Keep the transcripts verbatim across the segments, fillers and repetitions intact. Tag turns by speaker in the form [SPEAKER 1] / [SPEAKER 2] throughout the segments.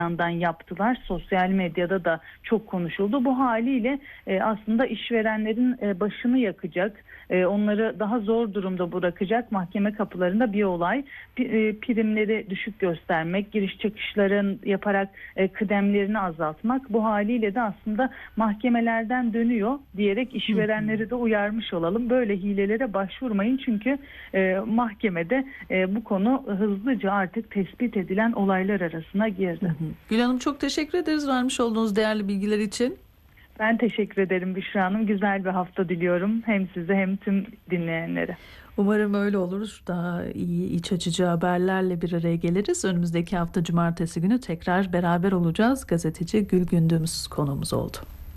[SPEAKER 1] yandan yaptılar. Sosyal medyada da çok konuşuldu. Bu haliyle e, aslında işverenlerin e, başını yakacak, e, onları daha zor durumda bırakacak mahkeme kapılarında bir olay. P- e, primleri düşük göstermek, giriş çıkışların yaparak e, kıdemlerini azaltmak, bu haliyle de aslında mahkemelerden dönüyor diyerek işverenleri de uyarmış olalım. Böyle hilelere başvurmayın çünkü e, mahkemede e, bu konu hızlıca artık tespit edilen olaylar arasına girdi.
[SPEAKER 2] Hı hı. Gül Hanım, çok teşekkür ederiz vermiş olduğunuz değerli bilgiler için.
[SPEAKER 1] Ben teşekkür ederim Büşra Hanım. Güzel bir hafta diliyorum hem size hem tüm dinleyenlere.
[SPEAKER 2] Umarım öyle olur. Daha iyi, iç açıcı haberlerle bir araya geliriz. Önümüzdeki hafta cumartesi günü tekrar beraber olacağız. Gazeteci Gül Gündüz konuğumuz oldu.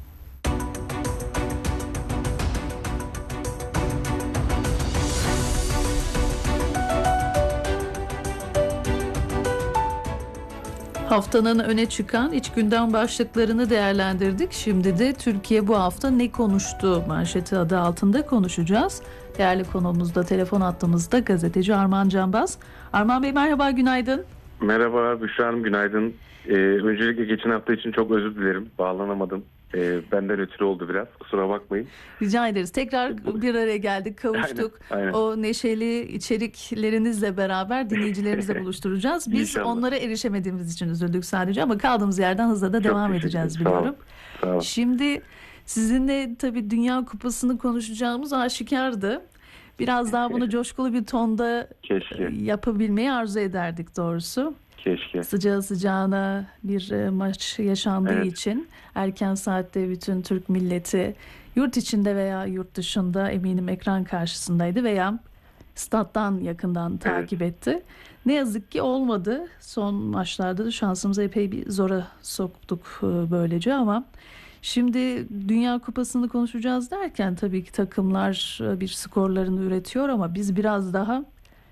[SPEAKER 2] Haftanın öne çıkan iç gündem başlıklarını değerlendirdik. Şimdi de Türkiye bu hafta ne konuştu manşeti adı altında konuşacağız. Değerli konuğumuz da telefon hattımızda gazeteci Arman Canbaz. Arman Bey merhaba, günaydın.
[SPEAKER 3] Merhaba Büşra Hanım, günaydın. Ee, öncelikle geçen hafta için çok özür dilerim. Bağlanamadım. Ee, benden ötürü oldu biraz. Kusura bakmayın.
[SPEAKER 2] Rica ederiz. Tekrar bir araya geldik, kavuştuk.
[SPEAKER 3] Aynen, aynen.
[SPEAKER 2] O neşeli içeriklerinizle beraber dinleyicilerimizle buluşturacağız. Biz
[SPEAKER 3] İnşallah.
[SPEAKER 2] onlara erişemediğimiz için üzüldük sadece ama kaldığımız yerden hızla da
[SPEAKER 3] Çok
[SPEAKER 2] devam
[SPEAKER 3] teşekkür
[SPEAKER 2] edeceğiz
[SPEAKER 3] ederim. Sağ
[SPEAKER 2] biliyorum.
[SPEAKER 3] olun. Sağ olun.
[SPEAKER 2] Şimdi sizinle tabii Dünya Kupası'nı konuşacağımız aşikardı. Biraz daha bunu coşkulu bir tonda
[SPEAKER 3] Keşke.
[SPEAKER 2] yapabilmeyi arzu ederdik doğrusu.
[SPEAKER 3] Keşke.
[SPEAKER 2] Sıcağı sıcağına bir e, maç yaşandığı
[SPEAKER 3] Evet.
[SPEAKER 2] için erken saatte bütün Türk milleti yurt içinde veya yurt dışında eminim ekran karşısındaydı veya stat'tan yakından takip etti. Ne yazık ki olmadı. Son maçlarda da şansımızı epey bir zora soktuk e, böylece ama şimdi Dünya Kupası'nı konuşacağız derken tabii ki takımlar e, bir skorlarını üretiyor ama biz biraz daha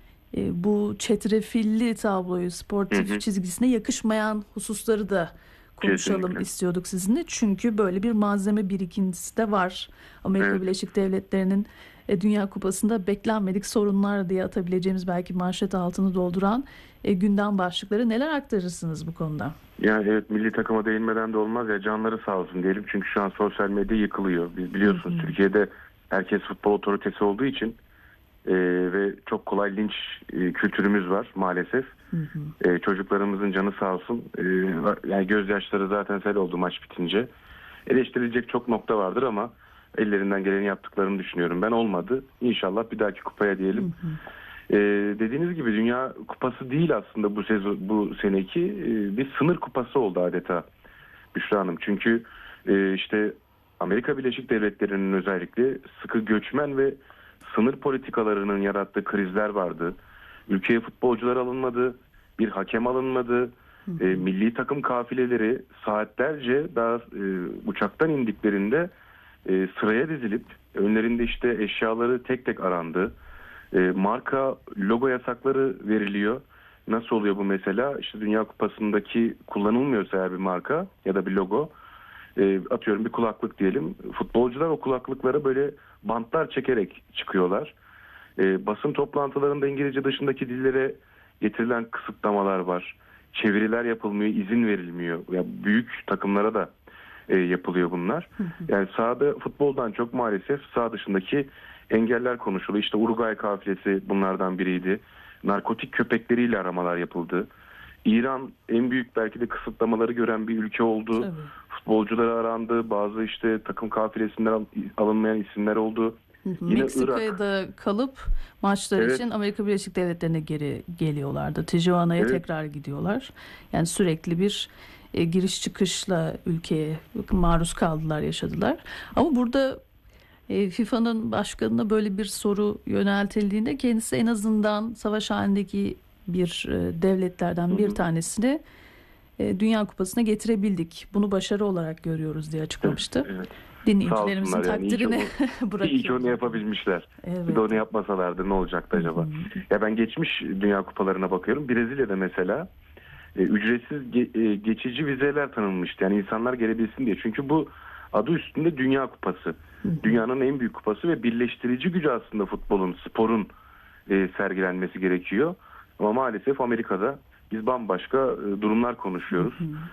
[SPEAKER 2] e, bu çetrefilli tabloyu, sportif
[SPEAKER 3] Hı hı.
[SPEAKER 2] çizgisine yakışmayan hususları da konuşalım
[SPEAKER 3] Kesinlikle.
[SPEAKER 2] istiyorduk sizinle. Çünkü böyle bir malzeme birikintisi de var. Amerika
[SPEAKER 3] Evet.
[SPEAKER 2] Birleşik Devletleri'nin e, Dünya Kupası'nda beklenmedik sorunlar diye atabileceğimiz belki manşet altını dolduran e, gündem başlıkları. Neler aktarırsınız bu konuda?
[SPEAKER 3] Yani evet, milli takıma değinmeden de olmaz ya, canları sağ olsun diyelim. Çünkü şu an sosyal medya yıkılıyor. Biz biliyorsunuz
[SPEAKER 2] Hı hı.
[SPEAKER 3] Türkiye'de herkes futbol otoritesi olduğu için e, ve çok kolay linç e, kültürümüz var maalesef.
[SPEAKER 2] Hı hı.
[SPEAKER 3] E, çocuklarımızın canı sağ olsun. E, yani gözyaşları zaten sel oldu maç bitince. Eleştirilecek çok nokta vardır ama ellerinden geleni yaptıklarını düşünüyorum. Ben olmadı. İnşallah bir dahaki kupaya diyelim.
[SPEAKER 2] Hı hı.
[SPEAKER 3] E, dediğiniz gibi Dünya Kupası değil aslında bu sezon, bu seneki e, bir sınır kupası oldu adeta Büşra Hanım. Çünkü e, işte Amerika Birleşik Devletleri'nin özellikle sıkı göçmen ve sınır politikalarının yarattığı krizler vardı. Ülkeye futbolcular alınmadı, bir hakem alınmadı. E, milli takım kafileleri saatlerce daha e, uçaktan indiklerinde e, sıraya dizilip önlerinde işte eşyaları tek tek arandı. E, marka logo yasakları veriliyor. Nasıl oluyor bu mesela? İşte Dünya Kupası'ndaki kullanılmıyorsa eğer bir marka ya da bir logo, e, atıyorum bir kulaklık diyelim. Futbolcular o kulaklıklara böyle bantlar çekerek çıkıyorlar. E, basın toplantılarında İngilizce dışındaki dillere getirilen kısıtlamalar var. Çeviriler yapılmıyor, izin verilmiyor. Yani büyük takımlara da e, yapılıyor bunlar. Yani sahada futboldan çok maalesef saha dışındaki engeller konuşuluyor. İşte Uruguay kafilesi bunlardan biriydi. Narkotik köpekleriyle aramalar yapıldı. İran en büyük belki de kısıtlamaları gören bir ülke oldu.
[SPEAKER 2] Tabii.
[SPEAKER 3] Futbolcular arandı. Bazı işte takım kafilesinden al- alınmayan isimler oldu.
[SPEAKER 2] Hı hı.
[SPEAKER 3] Yine
[SPEAKER 2] Meksika'da kalıp maçlar
[SPEAKER 3] Evet.
[SPEAKER 2] için Amerika Birleşik Devletleri'ne geri geliyorlardı. Tijuana'ya
[SPEAKER 3] Evet.
[SPEAKER 2] tekrar gidiyorlar. Yani sürekli bir e, giriş çıkışla ülkeye maruz kaldılar, yaşadılar. Ama burada e, FIFA'nın başkanına böyle bir soru yöneltildiğinde kendisi en azından savaş halindeki bir e, devletlerden
[SPEAKER 3] Hı hı.
[SPEAKER 2] bir tanesini e, Dünya Kupası'na getirebildik. Bunu başarı olarak görüyoruz diye açıklamıştı.
[SPEAKER 3] Evet.
[SPEAKER 2] Dinleyicilerimizin
[SPEAKER 3] Sağ olsunlar yani. İyi ki
[SPEAKER 2] takdirine
[SPEAKER 3] İyi ki
[SPEAKER 2] bırakıyoruz.
[SPEAKER 3] onu yapabilmişler.
[SPEAKER 2] Evet.
[SPEAKER 3] Bir de onu yapmasalardı ne olacaktı acaba?
[SPEAKER 2] Hı hı.
[SPEAKER 3] Ya ben geçmiş Dünya Kupalarına bakıyorum. Brezilya'da mesela e, ücretsiz ge- e, geçici vizeler tanınmıştı. Yani insanlar gelebilsin diye. Çünkü bu adı üstünde Dünya Kupası.
[SPEAKER 2] Hı hı.
[SPEAKER 3] Dünyanın en büyük kupası ve birleştirici gücü aslında futbolun, sporun e, sergilenmesi gerekiyor. Ama maalesef Amerika'da biz bambaşka e, durumlar konuşuyoruz.
[SPEAKER 2] Hı hı.